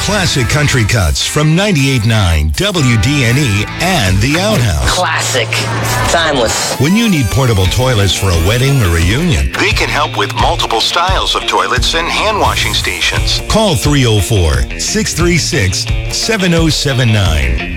classic country cuts from 98.9 WDNE and The Outhouse. Classic. Timeless. When you need portable toilets for a wedding or reunion, they can help with multiple styles of toilets and hand washing stations. Call 304-636-7079.